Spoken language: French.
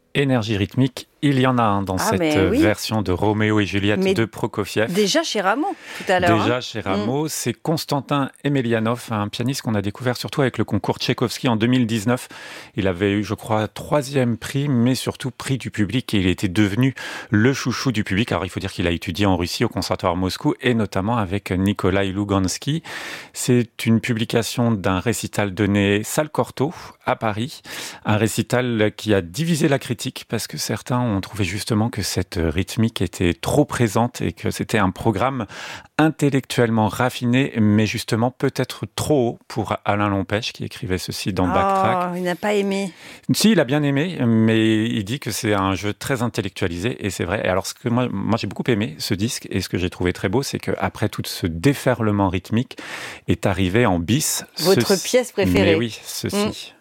Énergie rythmique, il y en a un dans cette oui. version de Roméo et Juliette de Prokofiev. Déjà chez Rameau, tout à l'heure. Déjà chez Rameau, c'est Konstantin Emelianov, un pianiste qu'on a découvert surtout avec le concours Tchaïkovski en 2019. Il avait eu, je crois, 3e prix, mais surtout prix du public, et il était devenu le chouchou du public. Alors il faut dire qu'il a étudié en Russie au Conservatoire Moscou, et notamment avec Nikolai Lougansky. C'est une publication d'un récital donné Salle Cortot à Paris, un récital qui a divisé la critique parce que certains ont trouvé justement que cette rythmique était trop présente et que c'était un programme intellectuellement raffiné, mais justement peut-être trop haut pour Alain Lompèche qui écrivait ceci dans Backtrack. Il n'a pas aimé. Si, il a bien aimé, mais il dit que c'est un jeu très intellectualisé, et c'est vrai. Et alors, ce que moi j'ai beaucoup aimé ce disque, et ce que j'ai trouvé très beau, c'est qu'après tout ce déferlement rythmique est arrivé en bis. Votre pièce préférée. Mais oui, ceci.